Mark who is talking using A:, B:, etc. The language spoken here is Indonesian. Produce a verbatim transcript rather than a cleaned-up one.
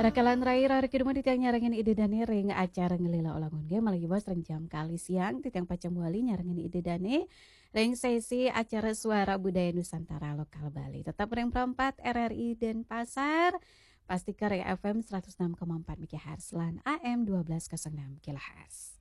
A: Rakalan rai rari kiduma di tiang nyarangin ide dane ring acara ngelila olangun ge malagi bos ring jam kali siang di tiang pacam wali nyarangin ide dane ring sesi acara suara budaya Nusantara lokal Bali. Tetap ring perempat R R I dan Pasar pastikan Ring F M seratus enam koma empat MHz lan A M dua belas nol enam kilohertz.